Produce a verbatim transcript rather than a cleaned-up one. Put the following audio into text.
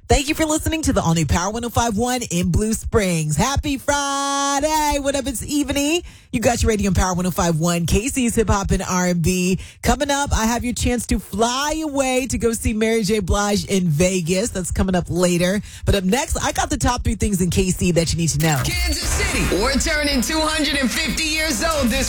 Thank you for listening to the all-new Power one oh five point one in Blue Springs. Happy Friday. What up? It's Evening. You got your radio on Power one oh five point one, K C's Hip Hop and R and B. Coming up, I have your chance to fly away to go see Mary J. Blige in Vegas. That's coming up later. But up next, I got the top three things in K C that you need to know. Kansas City, we're turning two hundred fifty years old this